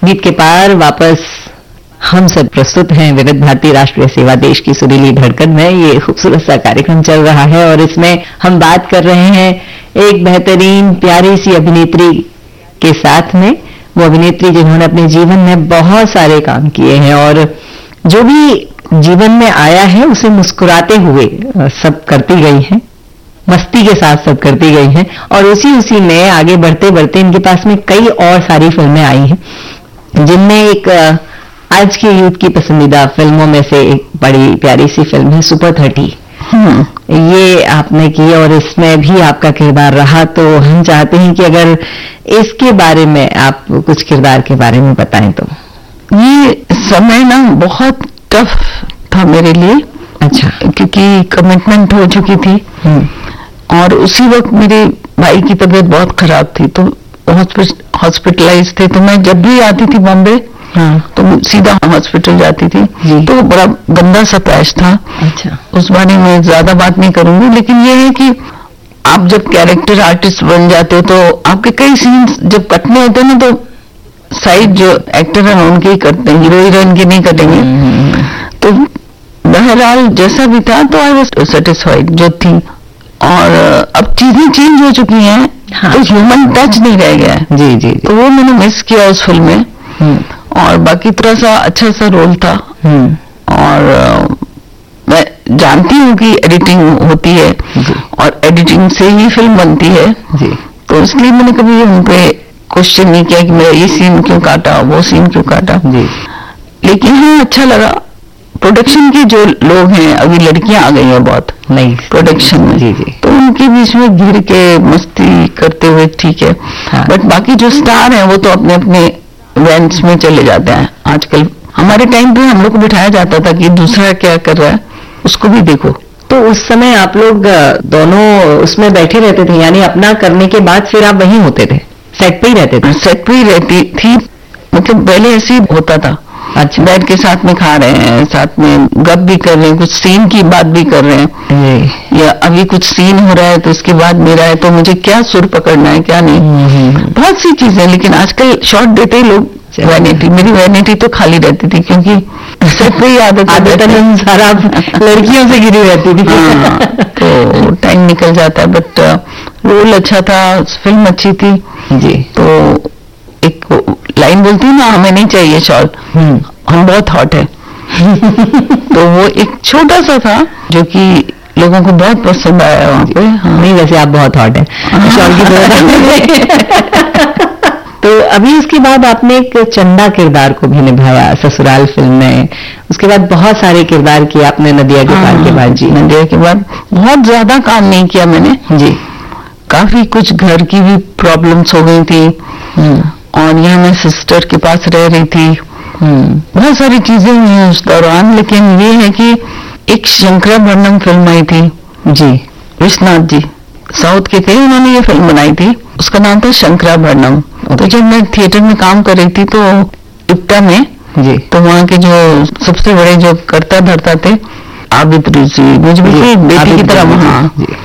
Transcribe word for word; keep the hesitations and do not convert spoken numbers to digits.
गीत के पार वापस हम सब प्रस्तुत हैं विविध भारती राष्ट्रीय सेवा देश की सुरीली धड़कन में। ये खूबसूरत सा कार्यक्रम चल रहा है और इसमें हम बात कर रहे हैं एक बेहतरीन प्यारी सी अभिनेत्री के साथ में। वो अभिनेत्री जिन्होंने अपने जीवन में बहुत सारे काम किए हैं और जो भी जीवन में आया है उसे मुस्कुराते हुए सब करती गई हैं, मस्ती के साथ सब करती गई हैं और उसी उसी में आगे बढ़ते बढ़ते इनके पास में कई और सारी फिल्में आई हैं, जिनमें एक आज के यूथ की पसंदीदा फिल्मों में से एक बड़ी प्यारी सी फिल्म है सुपर थर्टी। ये आपने की और इसमें भी आपका किरदार रहा, तो हम चाहते हैं कि अगर इसके बारे में आप कुछ किरदार के बारे में बताएं तो। ये समय ना बहुत टफ था मेरे लिए। अच्छा। क्योंकि कमिटमेंट हो चुकी थी और उसी वक्त मेरे भाई की तबीयत बहुत खराब थी, तो हॉस्पिटलाइज थे। तो मैं जब भी आती थी बॉम्बे हाँ। तो सीधा हॉस्पिटल जाती थी। तो बड़ा गंदा सा पैच था। अच्छा। उस बारे में ज्यादा बात नहीं करूंगी, लेकिन ये है कि आप जब कैरेक्टर आर्टिस्ट बन जाते हो तो आपके कई सीन्स जब कटने होते हैं ना तो साइड जो एक्टर हैं उनके ही करते हैं, हीरो हीरोइन के नहीं कटेंगे। तो बहरहाल जैसा भी था तो आई वाज सेटिस्फाइड जो थी। और अब चीजें चेंज हो चुकी हैं। हाँ। तो ह्यूमन टच नहीं रह गया है। जी जी। तो वो मैंने मिस किया उस फिल्म में। और बाकी तरह सा अच्छा सा रोल था। और आ, मैं जानती हूँ कि एडिटिंग होती है और एडिटिंग से ही फिल्म बनती है जी। तो इसलिए मैंने कभी उन पे क्वेश्चन नहीं किया कि मेरा ये सीन क्यों काटा, वो सीन क्यों काटा जी। लेकिन हाँ अच्छा लगा। प्रोडक्शन के जो लोग हैं, अभी लड़कियां आ गई हैं बहुत नई प्रोडक्शन में जी जी, तो उनके बीच में घिर के मस्ती करते हुए ठीक है। हाँ। बट बाकी जो स्टार हैं वो तो अपने अपने इवेंट्स में चले जाते हैं। आजकल हमारे टाइम पे हम लोग को बिठाया जाता था कि दूसरा क्या कर रहा है उसको भी देखो। तो उस समय आप लोग दोनों उसमें बैठे रहते थे, यानी अपना करने के बाद फिर आप वहीं होते थे, सेट पे ही रहते थे? सेट पे ही रहती थी। मतलब पहले ऐसे ही होता था। अच्छा। बैठ के साथ में खा रहे हैं, साथ में गप भी कर रहे हैं, कुछ सीन की बात भी कर रहे हैं, या अभी कुछ सीन हो रहा है तो उसके बाद मेरा है तो मुझे क्या सुर पकड़ना है क्या नहीं, बहुत सी चीजें। लेकिन आजकल शॉर्ट देते ही लोग वैनिटी, मेरी वैनिटी तो खाली रहती थी क्योंकि सेट पे ही आदत आदत अनुसार आप लड़कियों से घिरी रहती थी। हाँ, तो टाइम निकल जाता है। बट रोल अच्छा था, फिल्म अच्छी थी जी। तो एक लाइन बोलती है ना, हमें नहीं चाहिए शॉल, हम बहुत हॉट है। तो वो एक छोटा सा था जो कि लोगों को बहुत पसंद आया वहाँ पे। हाँ। नहीं वैसे आप बहुत हॉट है शॉल की जरूरत। तो अभी उसके बाद आपने एक चंदा किरदार को भी निभाया ससुराल फिल्म में, उसके बाद बहुत सारे किरदार किए आपने नदिया के पार के बाद जी। नदिया के बाद बहुत ज्यादा काम नहीं किया मैंने जी। काफी कुछ घर की भी प्रॉब्लम्स हो गई थी और यहाँ मैं सिस्टर के पास रह रही थी। बहुत सारी चीजें हुई हैं उस दौरान। लेकिन ये है कि एक शंकराभरणम फिल्म आई थी जी, विश्वनाथ जी साउथ के थे, उन्होंने ये फिल्म बनाई थी, उसका नाम था शंकराभरणम। तो जब मैं थिएटर में काम कर रही थी तो इप्टा में जी, तो वहाँ के जो सबसे बड़े जो कर्ता धर्ता थे आबिद ऋषि, मुझे बिल्कुल बेटी की तरह, हाँ